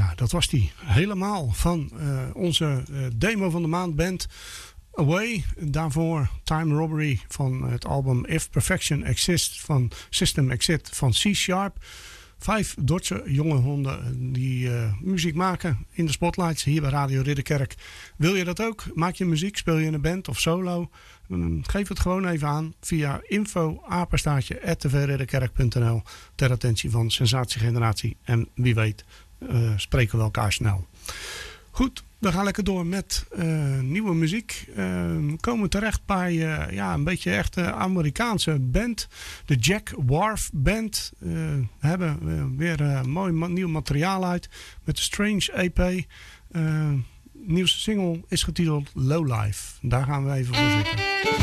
Ja, dat was die helemaal van onze demo van de maand band Away. Daarvoor Time Robbery van het album If Perfection Exists van System Exit van C-Sharp. 5 Duitse jonge honden die muziek maken in de spotlights hier bij Radio Ridderkerk. Wil je dat ook? Maak je muziek? Speel je in een band of solo? Geef het gewoon even aan via info@tvridderkerk.nl ter attentie van Sensatiegeneratie. En wie weet spreken we elkaar snel. Goed, we gaan lekker door met nieuwe muziek. We komen terecht bij een beetje echt Amerikaanse band. De Jack Wharf Band. Hebben weer mooi nieuw materiaal uit. Met de Strange EP. Nieuwste single is getiteld Lowlife. Daar gaan we even voor zitten.